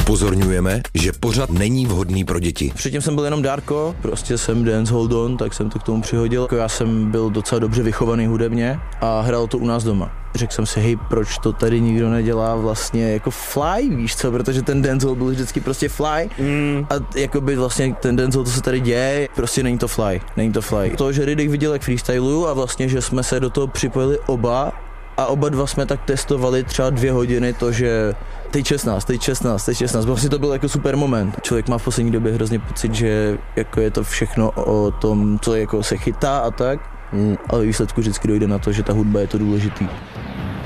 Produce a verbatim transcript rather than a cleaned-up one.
Upozorňujeme, že pořad není vhodný pro děti. Předtím jsem byl jenom Dárko, prostě jsem dance hold on, tak jsem to k tomu přihodil. Já jsem byl docela dobře vychovaný hudebně a hrál to u nás doma. Řekl jsem si, hej, proč to tady nikdo nedělá vlastně jako fly, víš co, protože ten dancehall byl vždycky prostě fly mm. a jakoby vlastně ten dancehall, to se tady děje, prostě není to fly, není to fly. To, že Riddick viděl jak freestylu a vlastně, že jsme se do toho připojili oba a oba dva jsme tak testovali třeba dvě hodiny to, že teď šestnáct, teď šestnáct, teď šestnáct, vlastně to byl jako super moment. Člověk má v poslední době hrozně pocit, že jako je to všechno o tom, co jako se chytá a tak, mm. ale výsledku vždycky dojde na to, že ta hudba je to důležitý.